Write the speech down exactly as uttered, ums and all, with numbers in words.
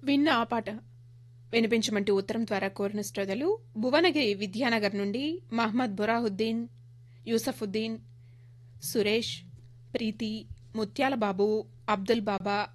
విన్న ఆ పాట వినిపించమంటూ ఉత్తరం ద్వారా కోరిన శ్రోతలు భువనగిరి విద్యానగర్ నుండి మహమ్మద్ బురాహుద్దీన్, యూసఫుద్దీన్, సురేష్, ప్రీతి, ముత్యాల బాబు, అబ్దుల్ బాబా,